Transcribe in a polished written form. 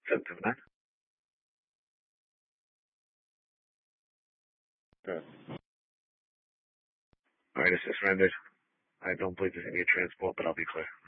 779. Good. Alright, this is surrendered. I don't believe there's going to be a transport, but I'll be clear.